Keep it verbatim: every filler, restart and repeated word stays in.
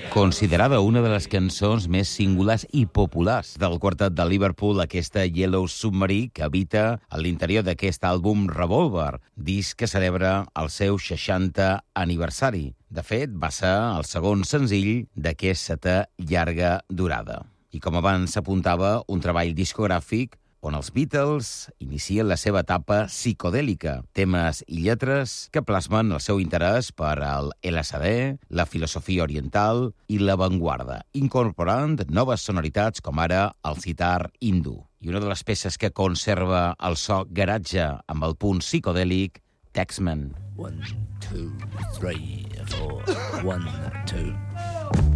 Considerada una de les cançons més singulars i populars del quartet de Liverpool, aquesta Yellow Submarine, que habita a l'interior d'aquest àlbum Revolver, disc que celebra el seu seixantè aniversari. De fet, va ser el segon senzill d'aquesta llarga durada. I com abans s'apuntava, un treball discogràfic on els Beatles inicien la seva etapa psicodèlica, temes i lletres que plasmen el seu interès per al L S D, la filosofia oriental i l'avantguarda, incorporant noves sonoritats com ara el sitar hindú. I una de les peces que conserva el so garatge amb el punt psicodèlic, Taxman. One, two, three, four, one, two.